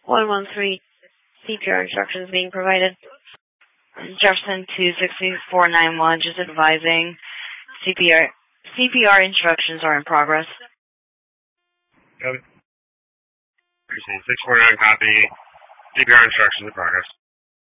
113 CPR instructions being provided. Jefferson 26491 just advising CPR instructions are in progress. Copy. 649 copy. CPR instructions in progress.